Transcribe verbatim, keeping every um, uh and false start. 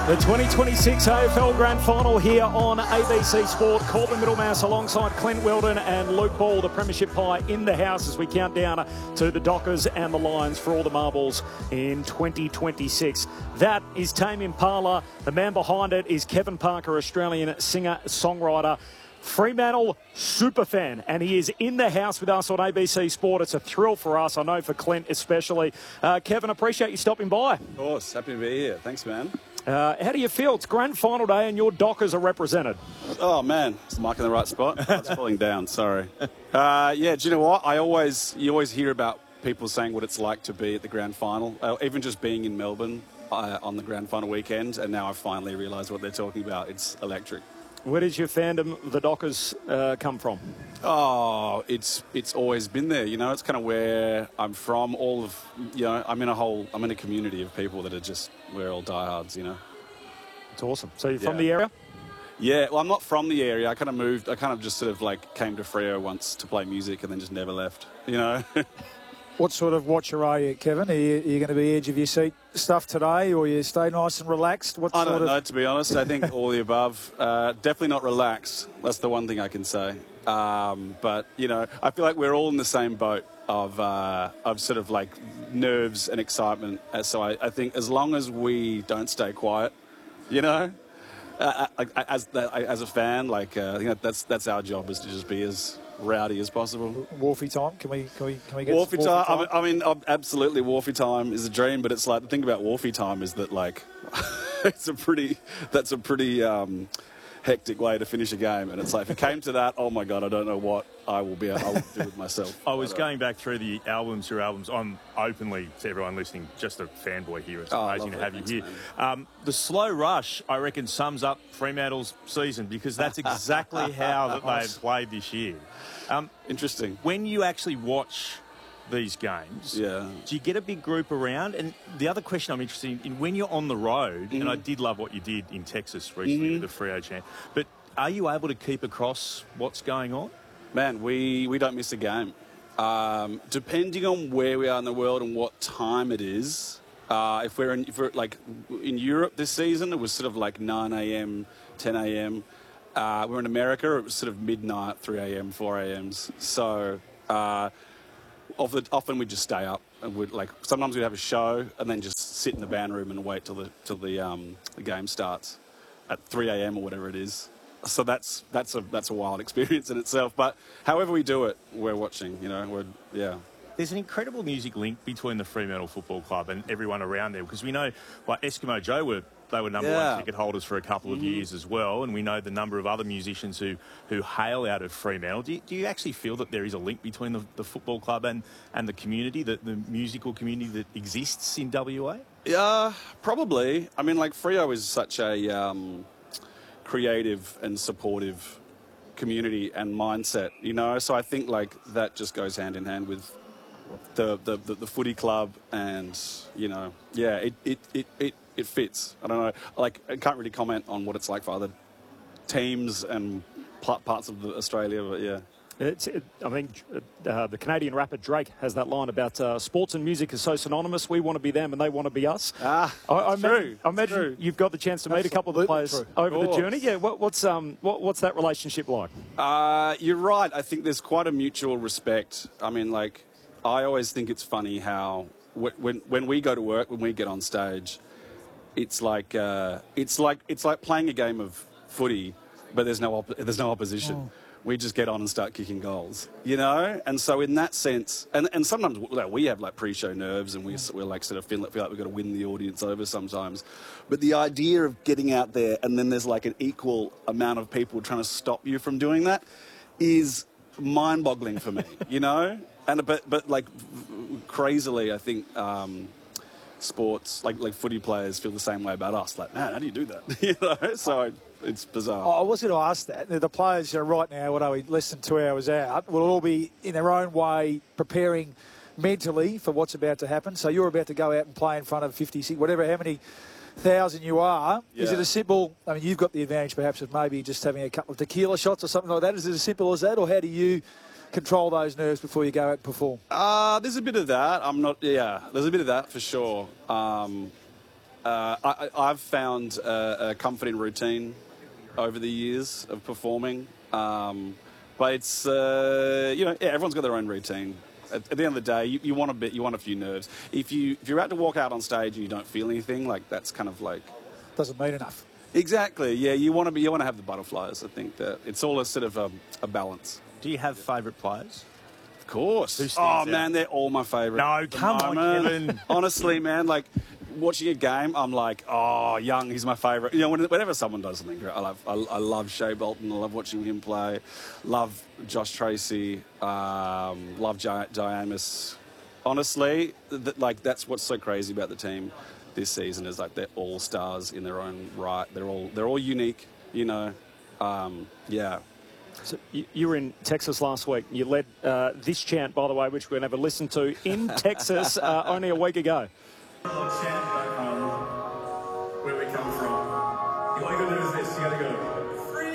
The twenty twenty-six A F L Grand Final here on A B C Sport. Corbin Middlemass alongside Clint Weldon and Luke Ball, the Premiership pie in the house as we count down to the Dockers and the Lions for all the marbles in twenty twenty-six. That is Tame Impala. The man behind it is Kevin Parker, Australian singer-songwriter. Fremantle superfan, and he is in the house with us on A B C Sport. It's a thrill for us, I know for Clint especially. Uh, Kevin, appreciate you stopping by. Of course, happy to be here. Thanks, man. Uh, how do you feel? It's grand final day and your Dockers are represented. Oh, man. Is the mic in the right spot? Oh, it's falling down, sorry. Uh, yeah, do you know what? I always, you always hear about people saying what it's like to be at the grand final, uh, even just being in Melbourne uh, on the grand final weekend, and now I finally realise what they're talking about. It's electric. Where does your fandom, the Dockers, uh, come from? Oh, it's it's always been there. You know, it's kind of where I'm from. All of, you know, I'm in a whole, I'm in a community of people that are just, we're all diehards, you know. It's awesome. So you're from Yeah. the area? Yeah, well, I'm not from the area. I kind of moved, I kind of just sort of like came to Freo once to play music and then just never left, you know. What sort of watcher are you, Kevin? Are you, are you going to be edge of your seat stuff today, or you stay nice and relaxed? What I sort don't of... know, to be honest. I think all the above. Uh, definitely not relaxed. That's the one thing I can say. Um, but, you know, I feel like we're all in the same boat of uh, of sort of like nerves and excitement. Uh, So I, I think as long as we don't stay quiet, you know, uh, uh, as as a fan, like, uh, I think that's that's our job, is to just be as rowdy as possible. Wharfie time? Can we can we can we get Wharfie some time. I mean, I mean, absolutely, Wharfie time is a dream. But it's like, the thing about Wharfie time is that, like, it's a pretty that's a pretty um, hectic way to finish a game. And it's like, if it came to that, oh my god, I don't know what I will be. I will do with myself. I was going back through the albums, your albums. I'm openly, to everyone listening, just a fanboy here. It's Oh, amazing to lovely. have Thanks, you man. here. Um, the slow rush, I reckon, sums up Fremantle's season, because that's exactly how that they've played this year. Um, Interesting. when you actually watch these games, Yeah. do you get a big group around? And the other question I'm interested in, in when you're on the road, and I did love what you did in Texas recently with the Freo Champ, but are you able to keep across what's going on? Man, we, we don't miss a game. Um, depending on where we are in the world and what time it is, uh, if we're in, if we're like in Europe this season, it was sort of like nine a.m., ten a.m. Uh, we're in America, it was sort of midnight, three a.m., four a.m.s. So uh, often, often we just stay up, and we'd like sometimes we'd have a show and then just sit in the band room and wait till the till the, um, the game starts at three a.m. or whatever it is. So that's that's a that's a wild experience in itself. But however we do it, we're watching. You know, we're yeah. There's an incredible music link between the Fremantle Football Club and everyone around there, because we know, like Eskimo Joe, were they were number Yeah. one ticket holders for a couple of years as well, and we know the number of other musicians who, who hail out of Fremantle. Do you, do you actually feel that there is a link between the, the football club and, and the community, the, the musical community that exists in W A? Yeah, probably. I mean, like, Freo is such a um, creative and supportive community and mindset, you know. So I think like that just goes hand in hand with the the, the, the footy club, and you know, yeah, it it, it, it it fits. I don't know. Like, I can't really comment on what it's like for other teams and pl- parts of the Australia, but yeah. It's, it, I think uh, the Canadian rapper Drake has that line about uh, sports and music is so synonymous. We want to be them and they want to be us. Ah, I, I it's imagine, true. I imagine It's true. you've got the chance to meet a couple of the players Absolutely over Of the course. journey. Yeah, what, what's um, what, what's that relationship like? Uh, you're right. I think there's quite a mutual respect. I mean, like, I always think it's funny how wh- when when we go to work, when we get on stage, it's like uh, it's like it's like playing a game of footy, but there's no op- there's no opposition. We just get on and start kicking goals, you know? And so in that sense, and, and sometimes like, we have like pre-show nerves, and we, we're like sort of feel, feel like we've got to win the audience over sometimes. But the idea of getting out there and then there's like an equal amount of people trying to stop you from doing that is mind-boggling for me, you know? And but but like crazily, I think um, sports, like like footy players feel the same way about us. Like, man, how do you do that? you know? So it's bizarre. Oh, I was going to ask that. The players, you know, right now, what are we, less than two hours out, will all be in their own way preparing mentally for what's about to happen. So you're about to go out and play in front of fifty, whatever, how many thousand you are. Yeah. Is it as simple, I mean, you've got the advantage perhaps of maybe just having a couple of tequila shots or something like that. Is it as simple as that, or how do you control those nerves before you go out and perform? Uh, there's a bit of that. I'm not, yeah, there's a bit of that for sure. Um, uh, I, I've found a, a comfort in routine over the years of performing. Um, but it's, uh, you know, yeah, everyone's got their own routine. At, at the end of the day, you, you want a bit, you want a few nerves. If you if you're about to walk out on stage and you don't feel anything, like that's kind of like Doesn't mean enough. exactly. Yeah, you want to be, you want to have the butterflies. I think that it's all a sort of a, a balance. Do you have favourite players? Of course. Who stands Oh out? man, they're all my favourite. No, at the come on, moment. Kevin. Honestly, man, like watching a game, I'm like, oh, Young, he's my favourite. You know, when- whenever someone does something great, I love, I, I love Shea Bolton. I love watching him play. Love Josh Tracy. Um, love Di- Diamus. Honestly, th- like that's what's so crazy about the team this season is like they're all stars in their own right. They're all they're all unique. You know, um, yeah. So you, you were in Texas last week. You led uh, this chant, by the way, which we're going to have a listen to in Texas uh, only a week ago. Chant back home, where we come from. All you gotta do is this, you gotta go.